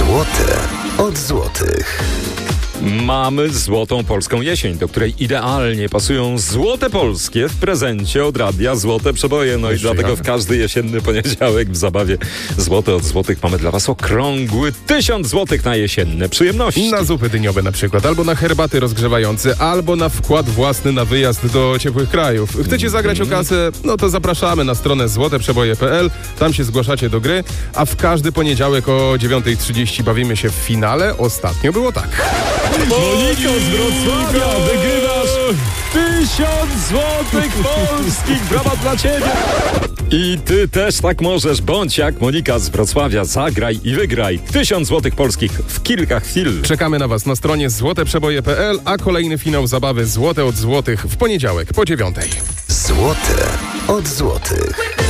Złote od złotych. Mamy złotą polską jesień, do której idealnie pasują złote polskie w prezencie od radia Złote Przeboje. No i dlatego w każdy jesienny poniedziałek w zabawie Złote od złotych mamy dla was okrągły 1000 złotych na jesienne przyjemności. Na zupy dyniowe na przykład, albo na herbaty rozgrzewające, albo na wkład własny na wyjazd do ciepłych krajów. Chcecie zagrać o kasę? No to zapraszamy na stronę złoteprzeboje.pl. Tam się zgłaszacie do gry, a w każdy poniedziałek o 9:30 bawimy się w finale. Ostatnio było tak. Monika z Wrocławia, wygrywasz 1000 złotych polskich. Brawa dla ciebie. I ty też tak możesz, bądź jak Monika z Wrocławia. Zagraj i wygraj 1000 złotych polskich w kilka chwil. Czekamy na was na stronie złoteprzeboje.pl, a kolejny finał zabawy Złote od złotych w poniedziałek po 9:00. Złote od złotych.